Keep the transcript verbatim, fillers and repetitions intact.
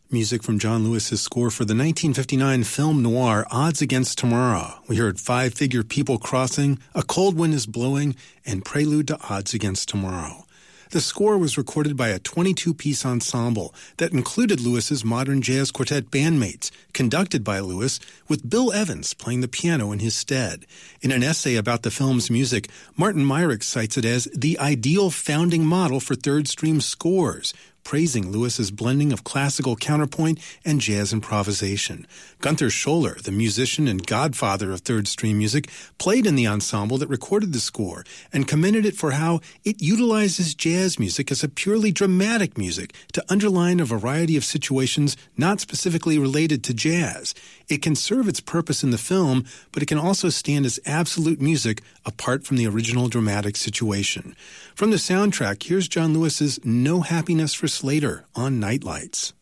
Music from John Lewis's score for the nineteen fifty-nine film noir Odds Against Tomorrow. We heard Five-Figure People Crossing, A Cold Wind is Blowing, and Prelude to Odds Against Tomorrow. The score was recorded by a twenty-two piece ensemble that included Lewis's modern jazz quartet bandmates, conducted by Lewis, with Bill Evans playing the piano in his stead. In an essay about the film's music, Martin Myrick cites it as the ideal founding model for third-stream scores, praising Lewis's blending of classical counterpoint and jazz improvisation. Gunther Scholler, the musician and godfather of third-stream music, played in the ensemble that recorded the score and commended it for how it utilizes jazz music as a purely dramatic music to underline a variety of situations not specifically related to jazz. It can serve its purpose in the film, but it can also stand as absolute music apart from the original dramatic situation. From the soundtrack, here's John Lewis's No Happiness for Slater on Night Lights.